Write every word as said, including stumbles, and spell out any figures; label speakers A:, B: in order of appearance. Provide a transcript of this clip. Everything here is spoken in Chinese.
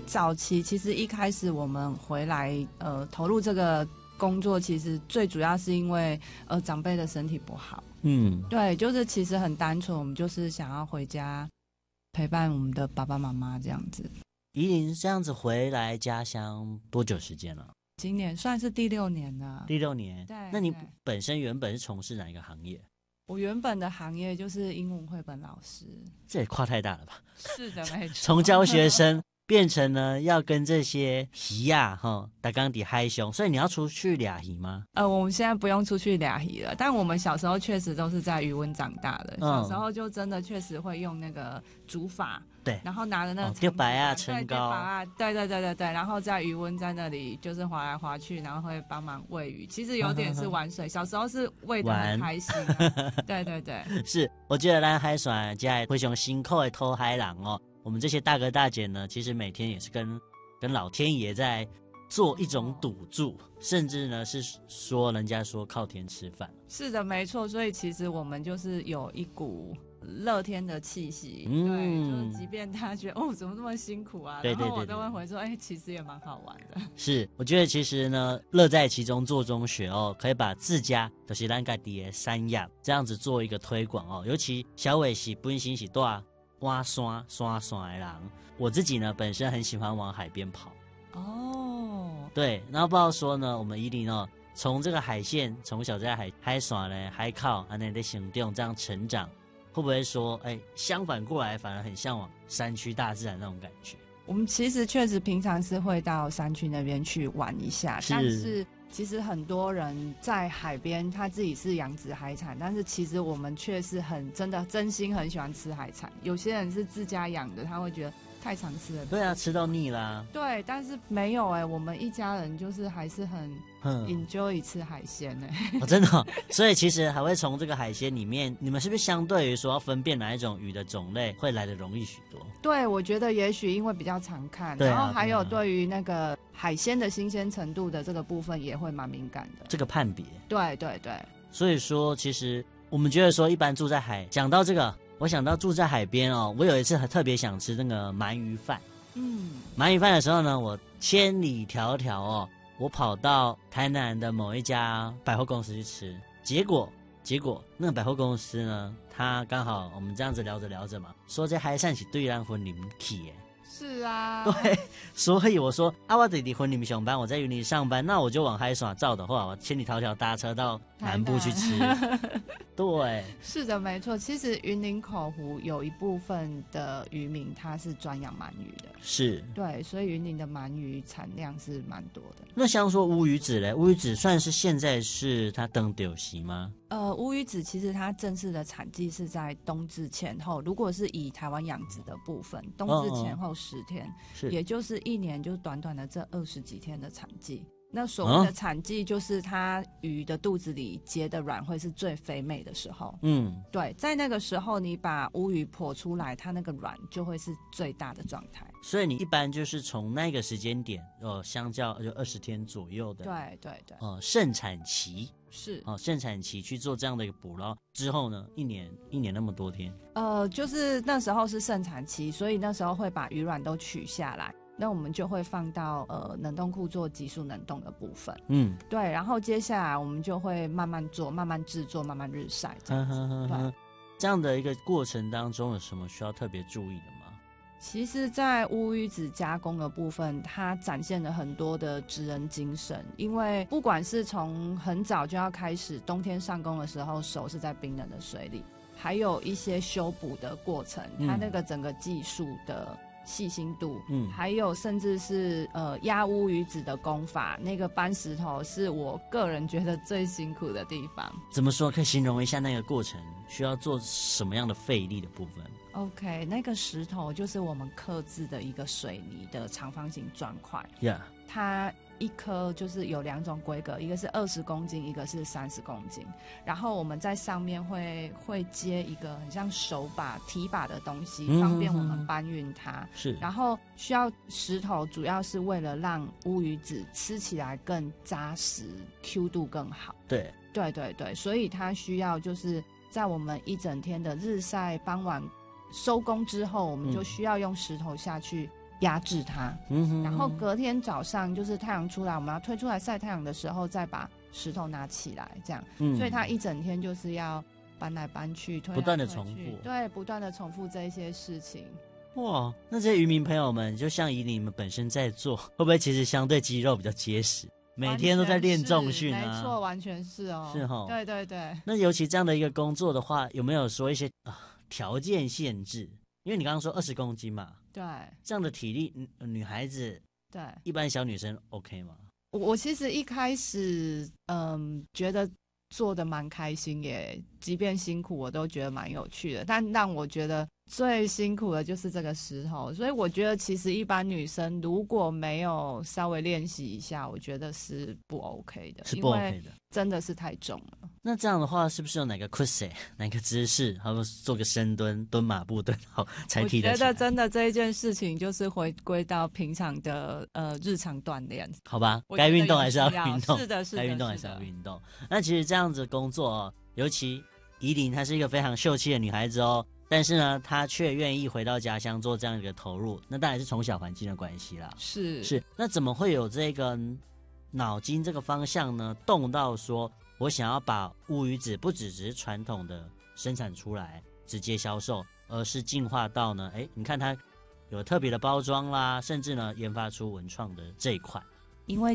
A: 早期其实一开始我们回来呃投入这个工作，其实最主要是因为呃长辈的身体不好。嗯，对，就是其实很单纯，我们就是想要回家陪伴我们的爸爸妈妈这样子。
B: 宜玲这样子回来家乡多久时间了？
A: 今年算是第六年了。
B: 第六年。
A: 对。
B: 那你本身原本是从事哪一个行业？
A: 我原本的行业就是英文绘本老师。
B: 这也跨太大了吧？
A: 是的，没错。
B: 从教学生变成呢要跟这些鱼啊哈打钢底嗨熊，所以你要出去俩鱼吗？
A: 呃，我们现在不用出去俩鱼了，但我们小时候确实都是在渔温长大的。嗯、小时候就真的确实会用那个竹筏，对，然后拿着那个
B: 钓白啊、撑高
A: 啊，对对对对对，然后在渔温在那里就是划来划去，然后会帮忙喂鱼，其实有点是玩水。小时候是喂得很开心、啊，对对对，
B: 是，我觉得咱海船家灰熊辛苦的偷海狼哦。我们这些大哥大姐呢，其实每天也是跟跟老天爷在做一种赌注，甚至呢是说人家说靠天吃饭。
A: 是的，没错。所以其实我们就是有一股乐天的气息，嗯、对，就是即便他觉得哦怎么这么辛苦啊，
B: 对对对对，
A: 然后我都会回说，哎，其实也蛮好玩的。
B: 是，我觉得其实呢，乐在其中，做中学哦，可以把自家就是咱家己的山养这样子做一个推广哦。尤其小伟是本身是大挖山山山的人，我自己呢本身很喜欢往海边跑哦。对，然后不知道说呢，我们宜玲哦，从这个海线从小在海海山呢海靠安内的行动这样成长，会不会说哎相反过来反而很向往山区大自然那种感觉？
A: 我们其实确实平常是会到山区那边去玩一下，
B: 是，
A: 但是其实很多人在海边他自己是养殖海产，但是其实我们却是很真的真心很喜欢吃海产。有些人是自家养的，他会觉得太常吃了，
B: 对啊，吃到腻啦。
A: 对，但是没有哎、欸，我们一家人就是还是很 enjoy 吃海鲜哎、欸。
B: 哦，真的、哦，所以其实还会从这个海鲜里面，你们是不是相对于说要分辨哪一种鱼的种类会来得容易许多？
A: 对，我觉得也许因为比较常看，
B: 对啊、
A: 然后还有对于那个海鲜的新鲜程度的这个部分也会蛮敏感的。
B: 这个判别，
A: 对对对。
B: 所以说，其实我们觉得说，一般住在海，讲到这个，我想到住在海边哦，我有一次很特别想吃那个鳗鱼饭。嗯，鳗鱼饭的时候呢，我千里迢迢哦，我跑到台南的某一家百货公司去吃，结果结果那个百货公司呢，他刚好我们这样子聊着聊着嘛，说这海产是对咱婚礼去耶。
A: 是啊，
B: 对，所以我说啊，我在离婚里面上班，我在云林上班，那我就往海耍照的话，我千里迢迢搭车到南部去吃。对，
A: 是的，没错。其实云林口湖有一部分的渔民他是专养鳗鱼的，
B: 是，
A: 对，所以云林的鳗鱼产量是蛮多的。
B: 那像说乌鱼子嘞，乌鱼子算是现在是它登丢席吗？
A: 呃，乌鱼子其实它正式的产季是在冬至前后，如果是以台湾养殖的部分，冬至前后十天，哦哦也就是一年就短短的这二十几天的产季。那所谓的产季就是它鱼的肚子里结的卵会是最肥美的时候。嗯，对，在那个时候你把乌鱼剖出来，它那个卵就会是最大的状态。
B: 所以你一般就是从那个时间点，呃，相较就二十天左右的，
A: 对对对，
B: 呃，盛产期
A: 是
B: 哦、呃，盛产期去做这样的一个捕捞之后呢，一年一年那么多天，
A: 呃，就是那时候是盛产期，所以那时候会把鱼卵都取下来。那我们就会放到呃冷冻库做急速冷冻的部分，嗯，对，然后接下来我们就会慢慢做、慢慢制作、慢慢日晒这样子。呵呵呵对，
B: 这样的一个过程当中有什么需要特别注意的吗？
A: 其实在乌鱼子加工的部分，它展现了很多的职人精神，因为不管是从很早就要开始，冬天上工的时候手是在冰冷的水里，还有一些修补的过程，它那个整个技术的细心度，嗯，还有甚至是呃压乌鱼子的功法，那个搬石头是我个人觉得最辛苦的地方。
B: 怎么说？可以形容一下那个过程需要做什么样的费力的部分？
A: OK， 那个石头就是我们刻制的一个水泥的长方形砖块，
B: yeah.
A: 它一颗就是有两种规格，一个是二十公斤，一个是三十公斤。然后我们在上面会会接一个很像手把提把的东西，嗯、方便我们搬运它。
B: 是。
A: 然后需要石头，主要是为了让乌鱼子吃起来更扎实 ，Q 度更好。
B: 对，
A: 对对对，所以它需要就是在我们一整天的日晒傍晚收工之后，我们就需要用石头下去压制它，
B: 嗯哼，
A: 然后隔天早上就是太阳出来，我们要推出来晒太阳的时候，再把石头拿起来，这样。
B: 嗯，
A: 所以它一整天就是要搬来搬去，推来
B: 不断的
A: 推去
B: 重复，
A: 对，不断的重复这一些事情。
B: 哇，那这些渔民朋友们，就像以你们本身在做，会不会其实相对肌肉比较结实？每天都在练重训啊，
A: 没错，完全是哦，
B: 是哦，
A: 对对对。
B: 那尤其这样的一个工作的话，有没有说一些啊条件限制？因为你刚刚说二十公斤嘛，
A: 对，
B: 这样的体力，女孩子，
A: 对，
B: 一般小女生 OK 吗？
A: 我我其实一开始，嗯，觉得做的蛮开心耶，即便辛苦，我都觉得蛮有趣的。但让我觉得最辛苦的就是这个石头，所以我觉得其实一般女生如果没有稍微练习一下，我觉得是不 OK 的，
B: 是不 OK 的，
A: 真的是太重了。
B: 那这样的话，是不是有哪个 cuse 哪个姿势，还有做个深蹲、蹲马步蹲好才提得起来？
A: 我觉得真的这一件事情就是回归到平常的呃日常锻炼，
B: 好吧，该运动还是要运动，
A: 是的，是的，
B: 该运动还是要运动。那其实这样子工作哦，尤其怡琳她是一个非常秀气的女孩子哦，但是呢，她却愿意回到家乡做这样一个投入，那当然是从小环境的关系啦。
A: 是
B: 是，那怎么会有这个脑筋这个方向呢？动到说我想要把乌鱼子不只是传统的生产出来直接销售，而是进化到呢，哎，你看它有特别的包装啦，甚至呢研发出文创的这一块。
A: 因为